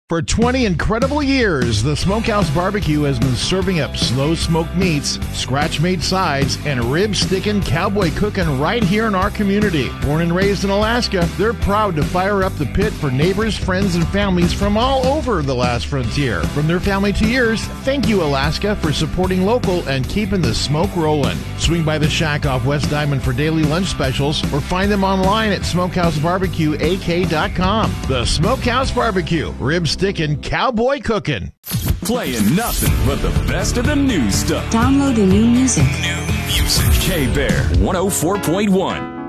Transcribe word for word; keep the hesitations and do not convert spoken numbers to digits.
For twenty incredible years, the Smokehouse Barbecue has been serving up slow-smoked meats, scratch-made sides, and rib-sticking, cowboy cooking right here in our community. Born and raised in Alaska, they're proud to fire up the pit for neighbors, friends, and families from all over the last frontier. From their family to yours, thank you, Alaska, for supporting local and keeping the smoke rolling. Swing by the shack off West Diamond for daily lunch specials or find them online at smokehouse barbecue a k dot com. The Smokehouse Barbecue, rib sticking, cowboy cooking. Playing nothing but the best of the new stuff. Download the new music. New music. K-Bear one oh four point one.